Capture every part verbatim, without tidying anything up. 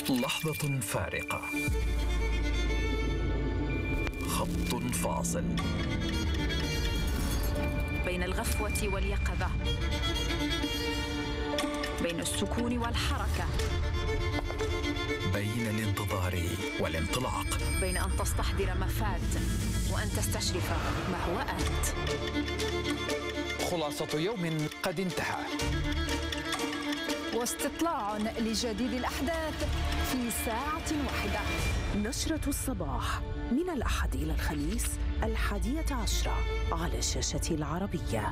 لحظة فارقة، خط فاصل بين الغفوة واليقظة، بين السكون والحركة، بين الانتظار والانطلاق، بين أن تستحضر ما فات وأن تستشرف ما هو آت. خلاصة يوم قد انتهى، واستطلاع لجديد الأحداث في ساعة واحدة. نشرة الصباح من الأحد إلى الخميس الحادية عشرة على شاشة العربية.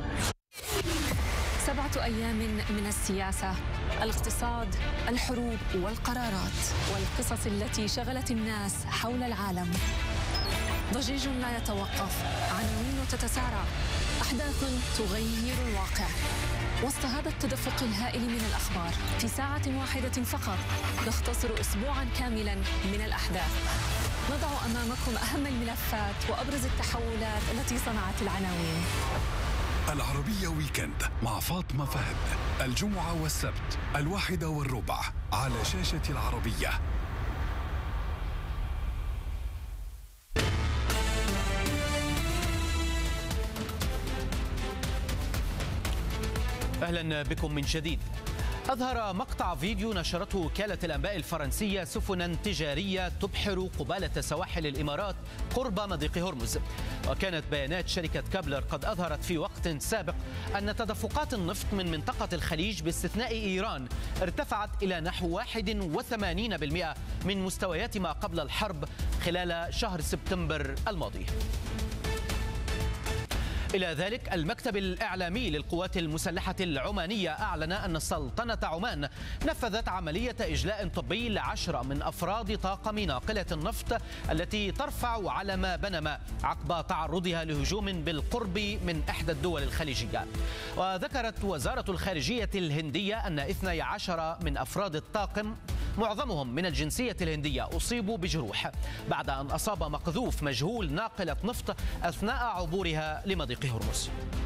سبعة أيام من السياسة، الاقتصاد، الحروب والقرارات والقصص التي شغلت الناس حول العالم. ضجيج لا يتوقف، عناوين تتسارع، أحداث تغير الواقع. وسط هذا التدفق الهائل من الأخبار في ساعة واحدة فقط نختصر أسبوعا كاملا من الأحداث. نضع أمامكم أهم الملفات وأبرز التحولات التي صنعت العناوين. العربية ويكند مع فاطمة فهد، الجمعة والسبت الواحدة والربع على شاشة العربية. أهلا بكم من جديد. أظهر مقطع فيديو نشرته وكالة الأنباء الفرنسية سفنا تجارية تبحر قبالة سواحل الإمارات قرب مضيق هرمز. وكانت بيانات شركة كابلر قد أظهرت في وقت سابق أن تدفقات النفط من منطقة الخليج باستثناء إيران ارتفعت إلى نحو واحد وثمانين بالمئة من مستويات ما قبل الحرب خلال شهر سبتمبر الماضي. إلى ذلك المكتب الإعلامي للقوات المسلحة العمانية أعلن أن سلطنة عمان نفذت عملية إجلاء طبي لعشرة من أفراد طاقم ناقلة النفط التي ترفع علم بنما عقب تعرضها لهجوم بالقرب من إحدى الدول الخليجية. وذكرت وزارة الخارجية الهندية أن اثني عشر من أفراد الطاقم معظمهم من الجنسية الهندية أصيبوا بجروح بعد أن أصاب مقذوف مجهول ناقلة نفط أثناء عبورها لمضيق هرمز.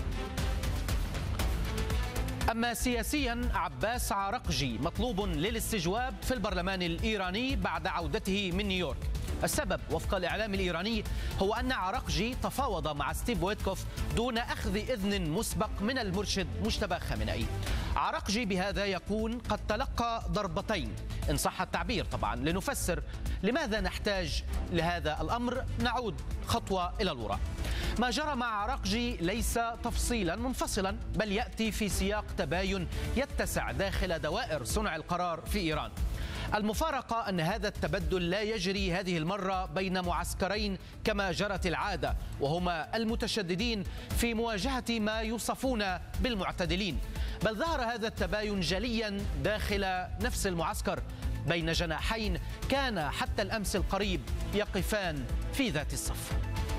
أما سياسيا، عباس عراقجي مطلوب للاستجواب في البرلمان الإيراني بعد عودته من نيويورك. السبب وفق الإعلام الإيراني هو أن عراقجي تفاوض مع ستيف ويتكوف دون أخذ إذن مسبق من المرشد مجتبى خامنئي. عراقجي بهذا يكون قد تلقى ضربتين إن صح التعبير طبعا. لنفسر لماذا نحتاج لهذا الأمر، نعود خطوة إلى الوراء. ما جرى مع عراقجي ليس تفصيلا منفصلا، بل يأتي في سياق تباين يتسع داخل دوائر صنع القرار في إيران. المفارقة أن هذا التبدل لا يجري هذه المرة بين معسكرين كما جرت العادة، وهما المتشددين في مواجهة ما يوصفون بالمعتدلين، بل ظهر هذا التباين جليا داخل نفس المعسكر بين جناحين كان حتى الأمس القريب يقفان في ذات الصف.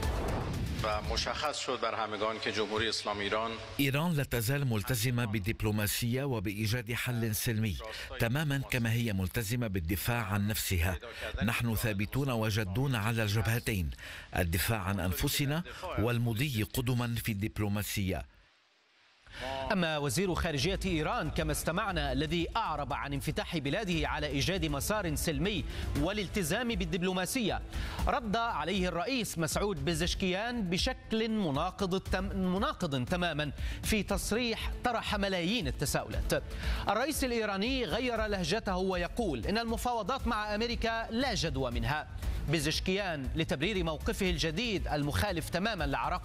إيران لا تزال ملتزمة بالدبلوماسية وبإيجاد حل سلمي تماما كما هي ملتزمة بالدفاع عن نفسها. نحن ثابتون وجادون على الجبهتين، الدفاع عن أنفسنا والمضي قدما في الدبلوماسية. أما وزير خارجية إيران كما استمعنا الذي أعرب عن انفتاح بلاده على إيجاد مسار سلمي والالتزام بالدبلوماسية، رد عليه الرئيس مسعود بزشكيان بشكل مناقض تم مناقض تماما في تصريح طرح ملايين التساؤلات. الرئيس الإيراني غير لهجته ويقول إن المفاوضات مع أمريكا لا جدوى منها. بزشكيان لتبرير موقفه الجديد المخالف تماما لعراقجي